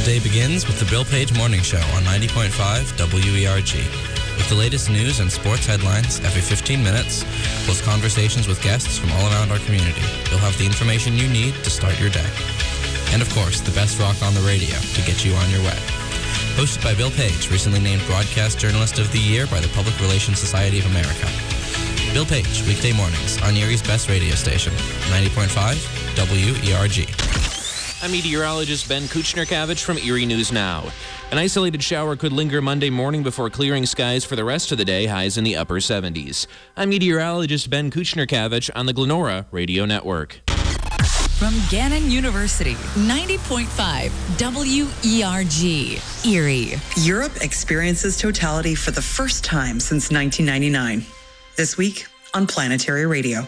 Day begins with the Bill Page Morning Show on 90.5 WERG. With the latest news and sports headlines every 15 minutes, plus conversations with guests from all around our community, you'll have the information you need to start your day. And of course, the best rock on the radio to get you on your way. Hosted by Bill Page, recently named Broadcast Journalist of the Year by the Public Relations Society of America. Bill Page, weekday mornings on Erie's best radio station, 90.5 WERG. I'm meteorologist Ben Kuchner-Kavich from Erie News Now. An isolated shower could linger Monday morning before clearing skies for the rest of the day, highs in the upper 70s. I'm meteorologist Ben Kuchner-Kavich on the Glenora Radio Network. From Gannon University, 90.5 WERG, Erie. Europe experiences totality for the first time since 1999. This week on Planetary Radio.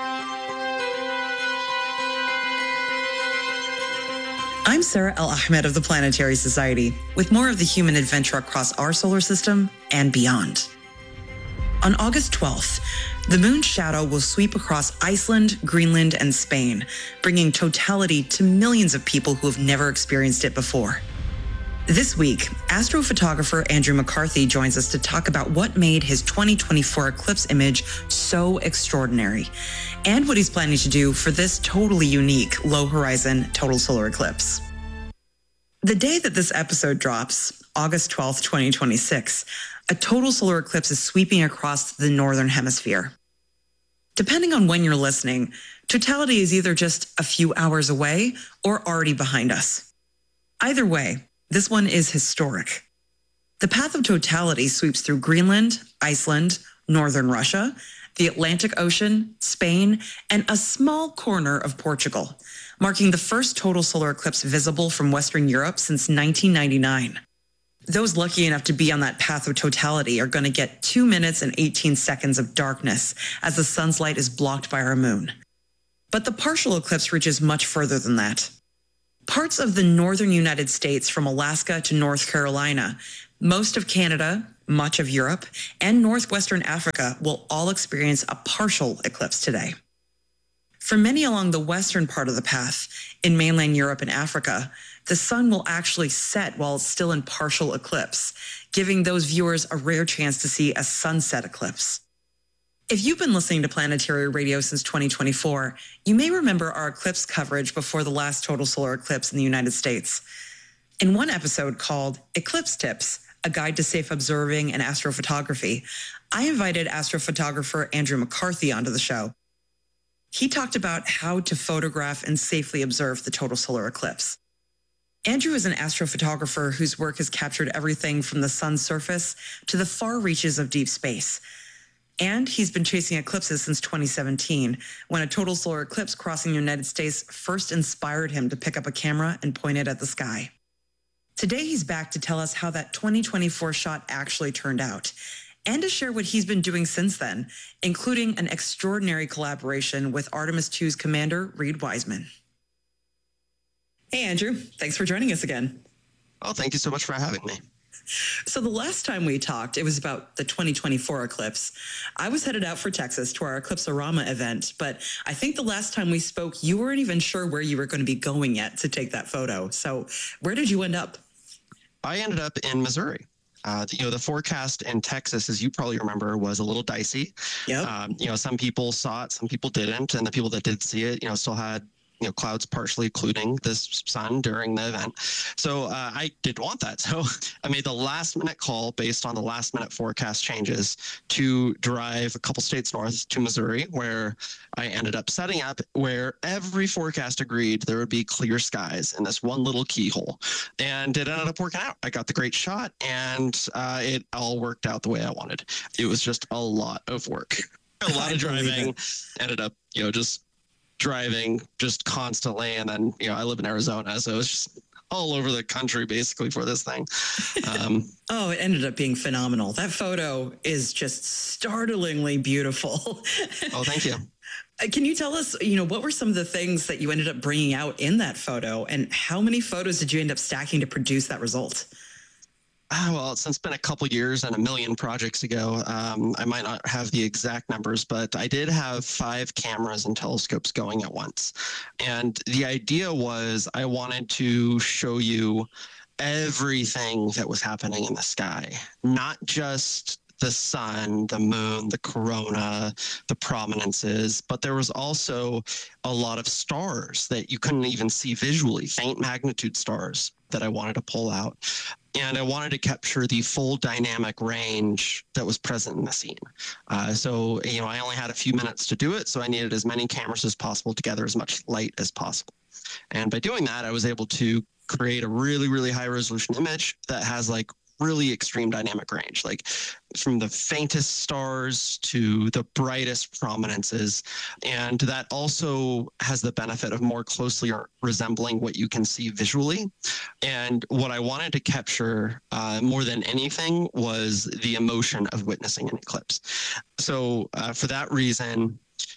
I'm Sarah El-Ahmed of the Planetary Society, with more of the human adventure across our solar system and beyond. On August 12th, the moon's shadow will sweep across Iceland, Greenland, and Spain, bringing totality to millions of people who have never experienced it before. This week, astrophotographer Andrew McCarthy joins us to talk about what made his 2024 eclipse image so extraordinary, and what he's planning to do for this totally unique low-horizon total solar eclipse. The day that this episode drops, August 12th, 2026, a total solar eclipse is sweeping across the northern hemisphere. Depending on when you're listening, totality is either just a few hours away or already behind us. Either way, this one is historic. The path of totality sweeps through Greenland, Iceland, northern Russia, the Atlantic Ocean, Spain, and a small corner of Portugal, marking the first total solar eclipse visible from Western Europe since 1999. Those lucky enough to be on that path of totality are going to get 2 minutes and 18 seconds of darkness as the sun's light is blocked by our moon. But the partial eclipse reaches much further than that. Parts of the northern United States from Alaska to North Carolina, most of Canada, much of Europe, and northwestern Africa will all experience a partial eclipse today. For many along the western part of the path, in mainland Europe and Africa, the sun will actually set while it's still in partial eclipse, giving those viewers a rare chance to see a sunset eclipse. If you've been listening to Planetary Radio since 2024, you may remember our eclipse coverage before the last total solar eclipse in the United States. In one episode called Eclipse Tips, A Guide to Safe Observing and Astrophotography, I invited astrophotographer Andrew McCarthy onto the show. He talked about how to photograph and safely observe the total solar eclipse. Andrew is an astrophotographer whose work has captured everything from the sun's surface to the far reaches of deep space. And he's been chasing eclipses since 2017, when a total solar eclipse crossing the United States first inspired him to pick up a camera and point it at the sky. Today, he's back to tell us how that 2024 shot actually turned out, and to share what he's been doing since then, including an extraordinary collaboration with Artemis II's commander, Reid Wiseman. Hey, Andrew. Thanks for joining us again. Oh, thank you so much for having me. So the last time we talked, it was about the 2024 eclipse. I was headed out for Texas to our Eclipse-orama event, but I think the last time we spoke, you weren't even sure where you were going to be going yet to take that photo. So where did you end up? I ended up in Missouri. The forecast in Texas, as you probably remember, was a little dicey. Yep. Some people saw it, some people didn't, and the people that did see it, still had clouds partially occluding the sun during the event. So I didn't want that. So I made the last minute call based on the last minute forecast changes to drive a couple states north to Missouri, where I ended up setting up where every forecast agreed there would be clear skies in this one little keyhole. And it ended up working out. I got the great shot, and it all worked out the way I wanted. It was just a lot of work. A lot of driving. Ended up, just driving just constantly, and then I live in Arizona, so it's just all over the country basically for this thing. Oh, it ended up being phenomenal. That photo is just startlingly beautiful. Oh, thank you. Can you tell us, what were some of the things that you ended up bringing out in that photo, and how many photos did you end up stacking to produce that result? Well, since it's been a couple years and a million projects ago, I might not have the exact numbers, but I did have 5 cameras and telescopes going at once. And the idea was I wanted to show you everything that was happening in the sky, not just the sun, the moon, the corona, the prominences, but there was also a lot of stars that you couldn't even see visually, faint magnitude stars that I wanted to pull out. And I wanted to capture the full dynamic range that was present in the scene. So, I only had a few minutes to do it, so I needed as many cameras as possible to gather as much light as possible. And by doing that, I was able to create a really, really high resolution image that has like really extreme dynamic range, like from the faintest stars to the brightest prominences. And that also has the benefit of more closely resembling what you can see visually. And what I wanted to capture more than anything was the emotion of witnessing an eclipse. So for that reason,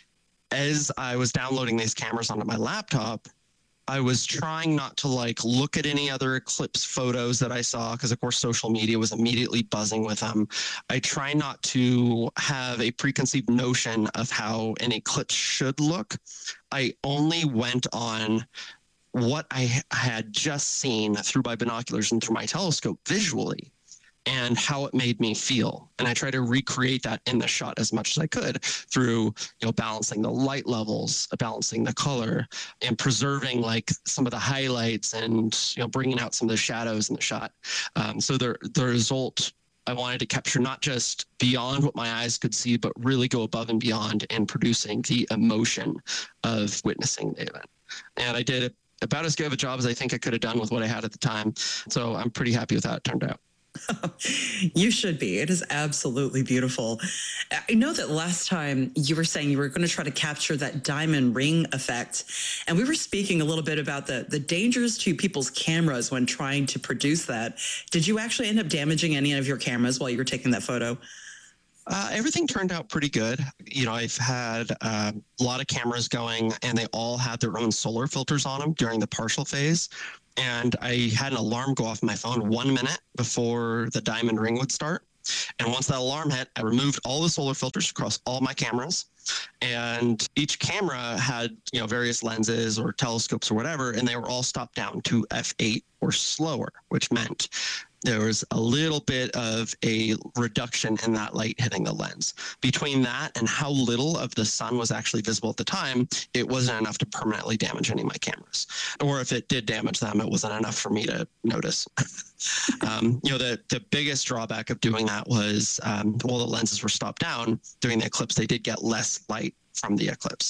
as I was downloading these cameras onto my laptop, I was trying not to look at any other eclipse photos that I saw, because of course social media was immediately buzzing with them. I try not to have a preconceived notion of how an eclipse should look. I only went on what I had just seen through my binoculars and through my telescope visually, and how it made me feel. And I try to recreate that in the shot as much as I could through, balancing the light levels, balancing the color, and preserving some of the highlights and, bringing out some of the shadows in the shot. So the result, I wanted to capture not just beyond what my eyes could see, but really go above and beyond in producing the emotion of witnessing the event. And I did about as good of a job as I think I could have done with what I had at the time. So I'm pretty happy with how it turned out. You should be. It is absolutely beautiful. I know that last time you were saying you were going to try to capture that diamond ring effect. And we were speaking a little bit about the dangers to people's cameras when trying to produce that. Did you actually end up damaging any of your cameras while you were taking that photo? Everything turned out pretty good. I've had a lot of cameras going, and they all had their own solar filters on them during the partial phase. And I had an alarm go off my phone 1 minute before the diamond ring would start. And once that alarm hit, I removed all the solar filters across all my cameras. And each camera had, various lenses or telescopes or whatever, and they were all stopped down to f8 or slower, which meant there was a little bit of a reduction in that light hitting the lens. Between that and how little of the sun was actually visible at the time, it wasn't enough to permanently damage any of my cameras. Or if it did damage them, it wasn't enough for me to notice. The biggest drawback of doing that was while the lenses were stopped down during the eclipse, they did get less light from the eclipse.